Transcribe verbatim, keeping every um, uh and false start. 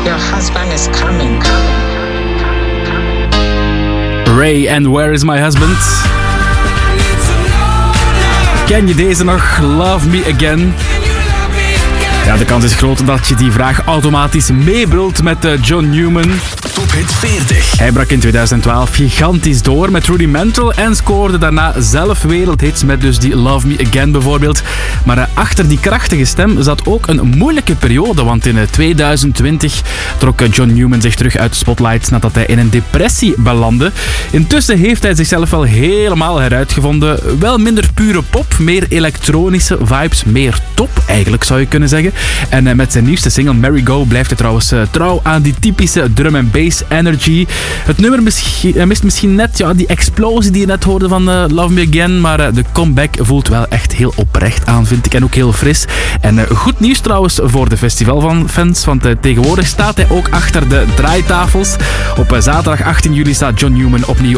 Your husband is coming. Ray and Where is my husband? Ken je deze nog? Love Me Again. Ja, de kans is groot dat je die vraag automatisch meebrult met John Newman. Top Hit veertig. Hij brak in tweeduizend twaalf gigantisch door met Rudimental en scoorde daarna zelf wereldhits met dus die Love Me Again bijvoorbeeld. Maar uh, achter die krachtige stem zat ook een moeilijke periode, want in uh, tweeduizend twintig trok uh, John Newman zich terug uit de spotlights nadat hij in een depressie belandde. Intussen heeft hij zichzelf wel helemaal heruitgevonden. Wel minder pure pop, meer elektronische vibes, meer top eigenlijk zou je kunnen zeggen. En uh, met zijn nieuwste single Merry Go blijft hij trouwens uh, trouw aan die typische drum en bass energy. Het nummer misschien, uh, mist misschien net ja, die explosie die je net hoorde van uh, Love Me Again, maar uh, de comeback voelt wel echt heel oprecht aan, vind ik, en ook heel fris. En uh, goed nieuws trouwens voor de festivalfans, want uh, tegenwoordig staat hij ook achter de draaitafels. Op uh, zaterdag achttien juli staat John Newman opnieuw